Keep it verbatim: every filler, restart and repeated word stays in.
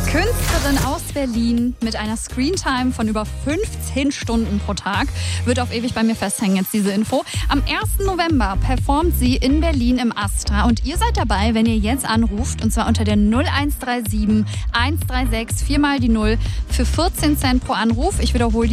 Künstlerin aus Berlin mit einer Screentime von über fünfzehn Stunden pro Tag. Wird auf ewig bei mir festhängen jetzt diese Info. Am ersten November performt sie in Berlin im Astra. Und ihr seid dabei, wenn ihr jetzt anruft. Und zwar unter der null eins drei sieben eins drei sechs vier mal die null für vierzehn Cent pro Anruf. Ich wiederhole die